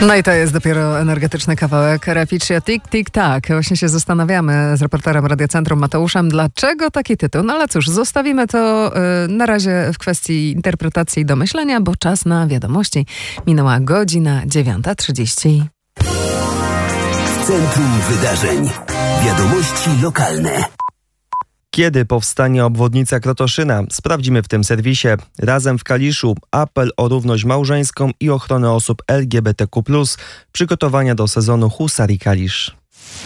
No i to jest dopiero energetyczny kawałek. Raficia Tik Tik Tak. Właśnie się zastanawiamy z reporterem Radia Centrum Mateuszem, dlaczego taki tytuł. No ale cóż, zostawimy to na razie w kwestii interpretacji i domyślenia, bo czas na wiadomości. Minęła godzina 9:30. W centrum wydarzeń. Wiadomości lokalne. Kiedy powstanie obwodnica Krotoszyna? Sprawdzimy w tym serwisie. Razem w Kaliszu apel o równość małżeńską i ochronę osób LGBTQ+. Przygotowania do sezonu Husarii Kalisz.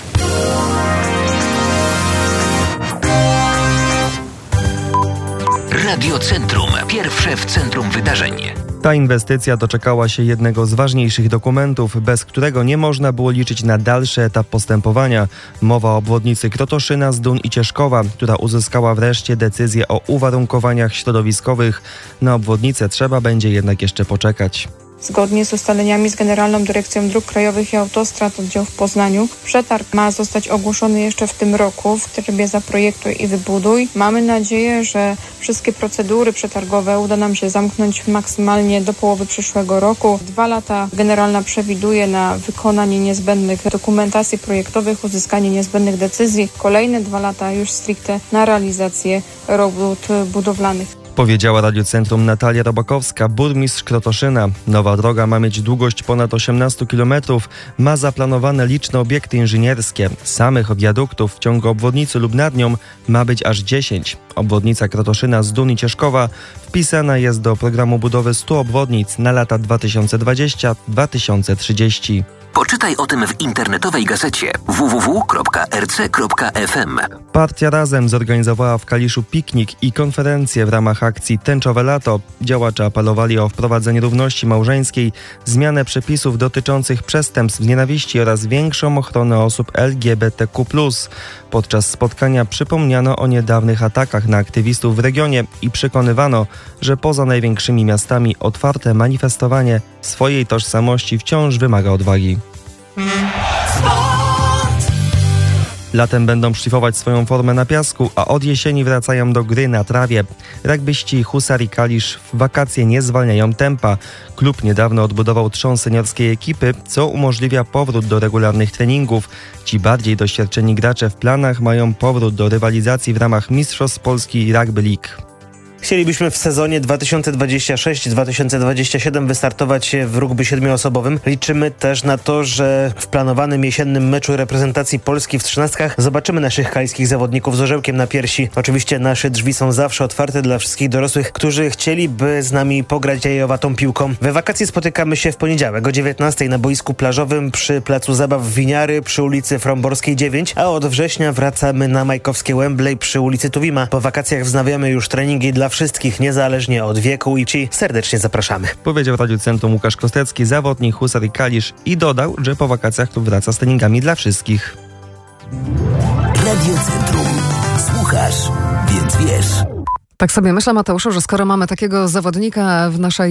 Radio Centrum. Pierwsze w centrum wydarzeń. Ta inwestycja doczekała się jednego z ważniejszych dokumentów, bez którego nie można było liczyć na dalszy etap postępowania. Mowa o obwodnicy Krotoszyna, Zdun i Cieszkowa, która uzyskała wreszcie decyzję o uwarunkowaniach środowiskowych. Na obwodnicę trzeba będzie jednak jeszcze poczekać. Zgodnie z ustaleniami z Generalną Dyrekcją Dróg Krajowych i Autostrad oddział w Poznaniu, przetarg ma zostać ogłoszony jeszcze w tym roku w trybie Zaprojektuj i Wybuduj. Mamy nadzieję, że wszystkie procedury przetargowe uda nam się zamknąć maksymalnie do połowy przyszłego roku. 2 lata Generalna przewiduje na wykonanie niezbędnych dokumentacji projektowych, uzyskanie niezbędnych decyzji. Kolejne 2 lata już stricte na realizację robót budowlanych. Powiedziała Radiu Centrum Natalia Robakowska, burmistrz Krotoszyna. Nowa droga ma mieć długość ponad 18 km, ma zaplanowane liczne obiekty inżynierskie. Samych wiaduktów w ciągu obwodnicy lub nad nią ma być aż 10. Obwodnica Krotoszyna, Zdun i Cieszkowa wpisana jest do programu budowy 100 obwodnic na lata 2020-2030. Poczytaj o tym w internetowej gazecie www.rc.fm. Partia Razem zorganizowała w Kaliszu piknik i konferencję w ramach akcji Tęczowe Lato. Działacze apelowali o wprowadzenie równości małżeńskiej, zmianę przepisów dotyczących przestępstw z nienawiści oraz większą ochronę osób LGBTQ+. Podczas spotkania przypomniano o niedawnych atakach na aktywistów w regionie i przekonywano, że poza największymi miastami otwarte manifestowanie swojej tożsamości wciąż wymaga odwagi. Latem będą szlifować swoją formę na piasku, a od jesieni wracają do gry na trawie. Rugbyści Husarii Kalisz w wakacje nie zwalniają tempa. Klub niedawno odbudował trzon seniorskiej ekipy, co umożliwia powrót do regularnych treningów. Ci bardziej doświadczeni gracze w planach mają powrót do rywalizacji w ramach Mistrzostw Polski Rugby League. Chcielibyśmy w sezonie 2026-2027 wystartować w rugby 7-osobowym. Liczymy też na to, że w planowanym jesiennym meczu reprezentacji Polski w 13 zobaczymy naszych kaliskich zawodników z orzełkiem na piersi. Oczywiście nasze drzwi są zawsze otwarte dla wszystkich dorosłych, którzy chcieliby z nami pograć jajowatą piłką. We wakacje spotykamy się w poniedziałek o 19 na boisku plażowym przy placu zabaw Winiary przy ulicy Fromborskiej 9, a od września wracamy na majkowskie Wembley przy ulicy Tuwima. Po wakacjach wznawiamy już treningi dla wszystkich, niezależnie od wieku i ci serdecznie zapraszamy. Powiedział w Radiu Centrum Łukasz Kostecki, zawodnik Husarii Kalisz, i dodał, że po wakacjach klub wraca z treningami dla wszystkich. Radio Centrum. Słuchasz, więc wiesz. Tak sobie myślę, Mateuszu, że skoro mamy takiego zawodnika w naszej